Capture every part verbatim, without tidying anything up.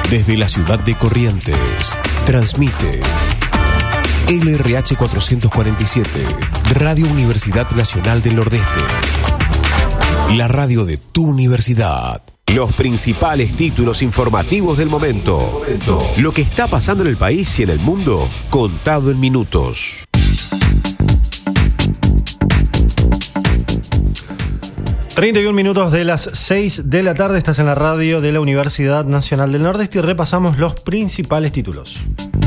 Desde la ciudad de Corrientes, transmite L R H cuatrocientos cuarenta y siete, Radio Universidad Nacional del Nordeste. La radio de tu universidad. Los principales títulos informativos del momento. Lo que está pasando en el país y en el mundo, contado en minutos. treinta y un minutos de las seis de la tarde, estás en la radio de la Universidad Nacional del Nordeste y repasamos los principales títulos.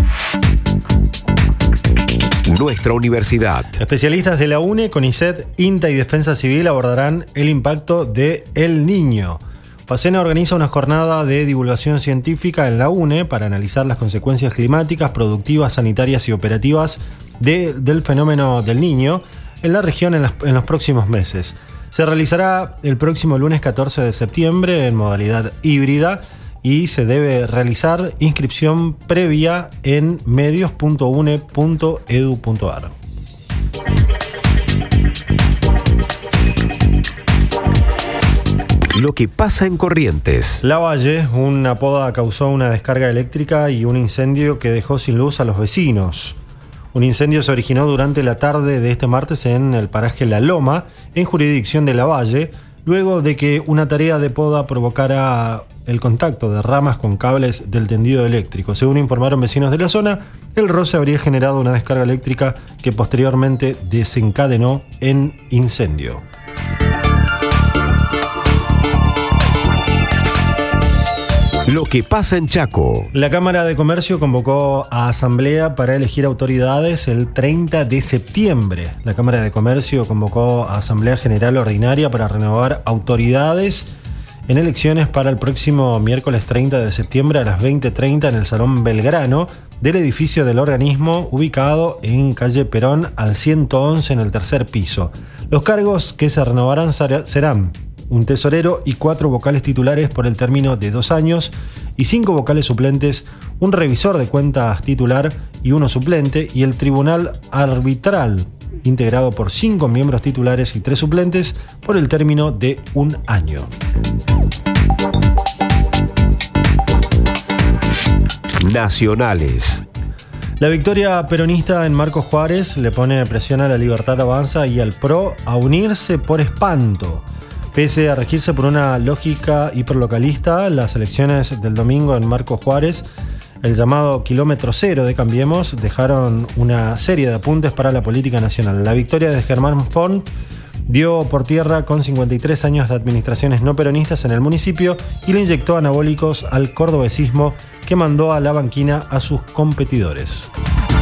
Nuestra universidad. Especialistas de la UNE, CONICET, INTA y Defensa Civil abordarán el impacto de El Niño. FACENA organiza una jornada de divulgación científica en la UNE para analizar las consecuencias climáticas, productivas, sanitarias y operativas de, del fenómeno del Niño en la región en, las, en los próximos meses. Se realizará el próximo lunes catorce de septiembre en modalidad híbrida y se debe realizar inscripción previa en medios punto une punto edu punto ar. Lo que pasa en Corrientes. Lavalle, una poda causó una descarga eléctrica y un incendio que dejó sin luz a los vecinos. Un incendio se originó durante la tarde de este martes en el paraje La Loma, en jurisdicción de Lavalle, luego de que una tarea de poda provocara el contacto de ramas con cables del tendido eléctrico. Según informaron vecinos de la zona, el roce habría generado una descarga eléctrica que posteriormente desencadenó en incendio. Lo que pasa en Chaco. La Cámara de Comercio convocó a asamblea para elegir autoridades el treinta de septiembre. La Cámara de Comercio convocó a asamblea general ordinaria para renovar autoridades en elecciones para el próximo miércoles treinta de septiembre a las veinte treinta en el Salón Belgrano del edificio del organismo ubicado en calle Perón al ciento once en el tercer piso. Los cargos que se renovarán serán un tesorero y cuatro vocales titulares por el término de dos años y cinco vocales suplentes, un revisor de cuentas titular y uno suplente, y el tribunal arbitral, integrado por cinco miembros titulares y tres suplentes, por el término de un año. Nacionales. La victoria peronista en Marcos Juárez le pone presión a La Libertad Avanza y al P R O a unirse por espanto. Pese a regirse por una lógica hiperlocalista, las elecciones del domingo en Marcos Juárez, el llamado kilómetro cero de Cambiemos, dejaron una serie de apuntes para la política nacional. La victoria de Germán Font dio por tierra con cincuenta y tres años de administraciones no peronistas en el municipio y le inyectó anabólicos al cordobesismo, que mandó a la banquina a sus competidores.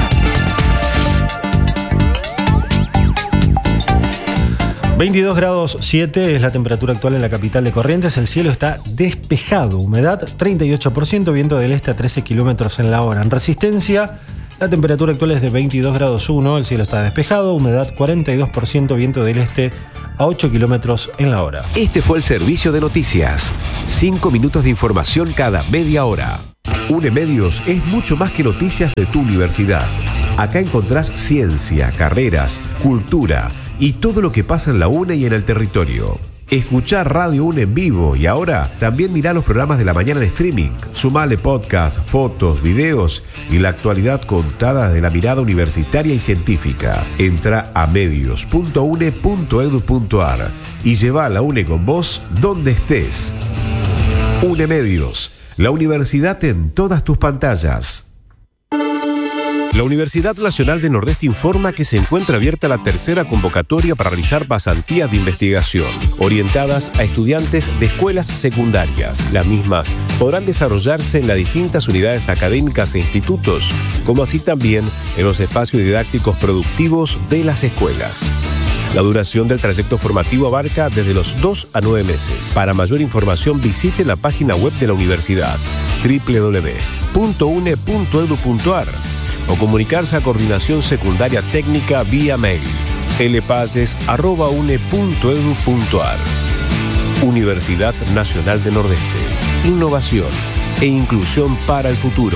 veintidós grados siete es la temperatura actual en la capital de Corrientes. El cielo está despejado, humedad treinta y ocho por ciento, viento del este a trece kilómetros en la hora. En Resistencia, la temperatura actual es de veintidós grados uno, el cielo está despejado, humedad cuarenta y dos por ciento, viento del este a ocho kilómetros en la hora. Este fue el servicio de noticias. Cinco minutos de información cada media hora. UNE Medios es mucho más que noticias de tu universidad. Acá encontrás ciencia, carreras, cultura y todo lo que pasa en la UNE y en el territorio. Escuchá Radio UNE en vivo y ahora también mirá los programas de la mañana en streaming. Sumale podcast, fotos, videos y la actualidad contada desde la mirada universitaria y científica. Entra a medios punto une punto edu punto ar y lleva a la UNE con vos donde estés. UNE Medios, la universidad en todas tus pantallas. La Universidad Nacional del Nordeste informa que se encuentra abierta la tercera convocatoria para realizar pasantías de investigación, orientadas a estudiantes de escuelas secundarias. Las mismas podrán desarrollarse en las distintas unidades académicas e institutos, como así también en los espacios didácticos productivos de las escuelas. La duración del trayecto formativo abarca desde los dos a nueve meses. Para mayor información visite la página web de la universidad, doble u doble u doble u punto une punto edu punto ar, o comunicarse a Coordinación Secundaria Técnica vía mail lpalles arroba une punto edu punto ar. Universidad Nacional del Nordeste. Innovación e inclusión para el futuro.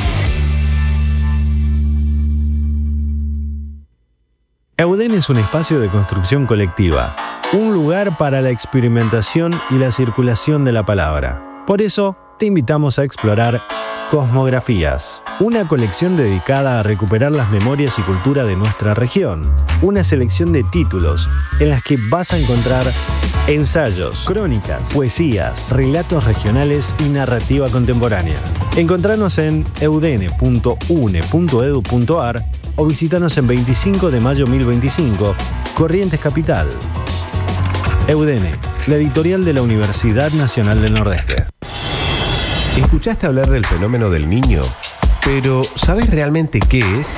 EUDEN es un espacio de construcción colectiva, un lugar para la experimentación y la circulación de la palabra. Por eso, te invitamos a explorar Cosmografías, una colección dedicada a recuperar las memorias y cultura de nuestra región. Una selección de títulos en las que vas a encontrar ensayos, crónicas, poesías, relatos regionales y narrativa contemporánea. Encontranos en eudene punto une punto edu punto ar o visítanos en veinticinco de mayo mil veinticinco, Corrientes Capital. Eudene, la editorial de la Universidad Nacional del Nordeste. ¿Escuchaste hablar del fenómeno del Niño? Pero, ¿sabes realmente qué es?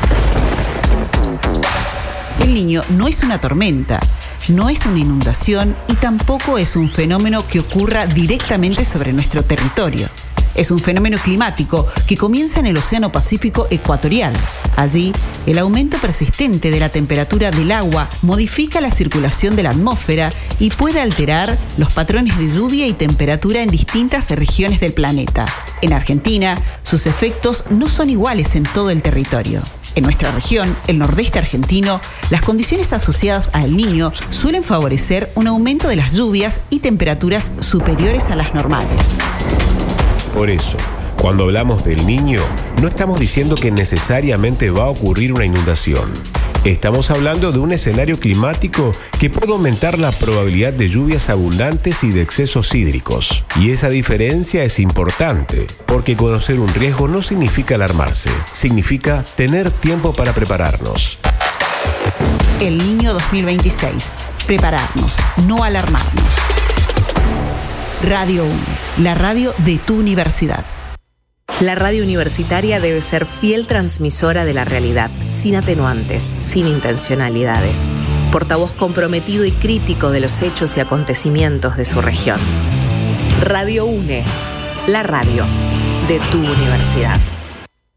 El Niño no es una tormenta, no es una inundación y tampoco es un fenómeno que ocurra directamente sobre nuestro territorio. Es un fenómeno climático que comienza en el Océano Pacífico ecuatorial. Allí, el aumento persistente de la temperatura del agua modifica la circulación de la atmósfera y puede alterar los patrones de lluvia y temperatura en distintas regiones del planeta. En Argentina, sus efectos no son iguales en todo el territorio. En nuestra región, el nordeste argentino, las condiciones asociadas al Niño suelen favorecer un aumento de las lluvias y temperaturas superiores a las normales. Por eso, cuando hablamos del Niño, no estamos diciendo que necesariamente va a ocurrir una inundación. Estamos hablando de un escenario climático que puede aumentar la probabilidad de lluvias abundantes y de excesos hídricos. Y esa diferencia es importante, porque conocer un riesgo no significa alarmarse, significa tener tiempo para prepararnos. El Niño dos mil veintiséis. Prepararnos, no alarmarnos. Radio UNE, la radio de tu universidad. La radio universitaria debe ser fiel transmisora de la realidad, sin atenuantes, sin intencionalidades. Portavoz comprometido y crítico de los hechos y acontecimientos de su región. Radio UNE, la radio de tu universidad.